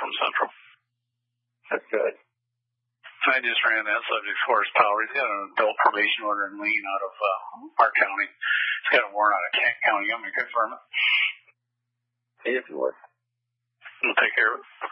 from Central. That's good. I just ran that subject for his power. He's got an adult probation order and lien out of our county. He's got a warrant out of Kent County. I'm going to confirm it. If you would. We'll take care of it.